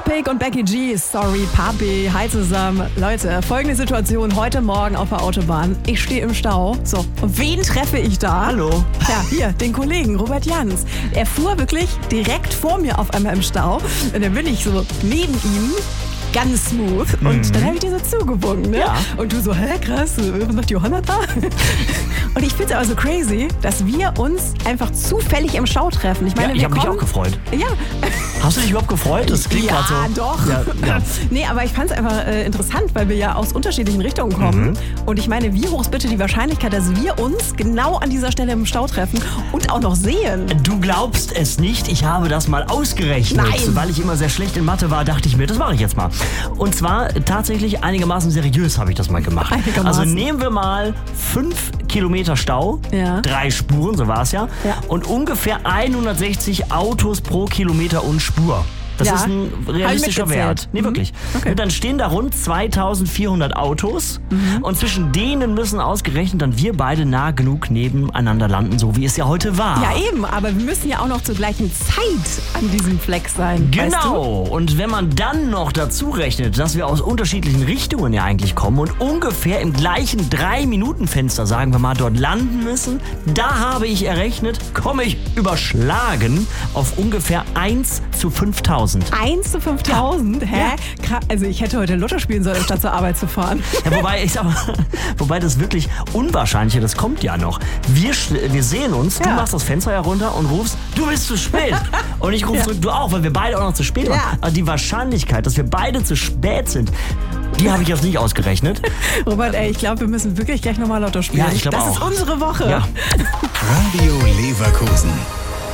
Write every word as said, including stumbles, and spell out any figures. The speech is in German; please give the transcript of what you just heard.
Topic und Becky G, sorry Papi, hi zusammen. Leute, folgende Situation heute Morgen auf der Autobahn. Ich stehe im Stau. So, und wen treffe ich da? Hallo. Ja, hier, den Kollegen Robert Jans. Er fuhr wirklich direkt vor mir auf einmal im Stau. Und dann bin ich so neben ihm. Ganz smooth. Und mhm. dann habe ich dir so zugewunken, ne? Ja. Und du so, hä, krass, was macht Johanna da? Und ich finde es aber so crazy, dass wir uns einfach zufällig im Stau treffen. Ich meine, ja, ich habe mich auch gefreut. Ja. Hast du dich überhaupt gefreut? Das klingt ja, gerade so. Doch. Ja, ja. Nee, aber ich fand es einfach äh, interessant, weil wir ja aus unterschiedlichen Richtungen kommen. Mhm. Und ich meine, wie hoch ist bitte die Wahrscheinlichkeit, dass wir uns genau an dieser Stelle im Stau treffen und auch noch sehen? Du glaubst es nicht, ich habe das mal ausgerechnet. Nein. Weil ich immer sehr schlecht in Mathe war, dachte ich mir, das mache ich jetzt mal. Und zwar tatsächlich einigermaßen seriös habe ich das mal gemacht. Also nehmen wir mal fünf Kilometer Stau, ja. drei Spuren, so war es ja, ja, und ungefähr hundertsechzig Autos pro Kilometer und Spur. Das ja. ist ein realistischer Wert. Nee, wirklich. Okay. Und dann stehen da rund zweitausendvierhundert Autos mhm. und zwischen denen müssen ausgerechnet dann wir beide nah genug nebeneinander landen, so wie es ja heute war. Ja eben, aber wir müssen ja auch noch zur gleichen Zeit an diesem Fleck sein. Genau. Weißt du? Und wenn man dann noch dazu rechnet, dass wir aus unterschiedlichen Richtungen ja eigentlich kommen und ungefähr im gleichen drei Minuten Fenster, sagen wir mal, dort landen müssen, da habe ich errechnet, komme ich überschlagen auf ungefähr eins zu fünftausend. eins zu fünftausend? Hä? Ja. Also ich hätte heute Lotto spielen sollen, statt zur Arbeit zu fahren. Ja, wobei, ich sag mal, wobei das wirklich Unwahrscheinliche, das kommt ja noch. Wir, wir sehen uns, ja. Du machst das Fenster herunter und rufst, du bist zu spät. Und ich rufe ja. zurück, du auch, weil wir beide auch noch zu spät waren. Ja. Aber die Wahrscheinlichkeit, dass wir beide zu spät sind, die habe ich jetzt nicht ausgerechnet. Robert, ey, ich glaube, wir müssen wirklich gleich nochmal Lotto spielen. Ja, ich glaube auch. Das ist unsere Woche. Ja. Radio Leverkusen.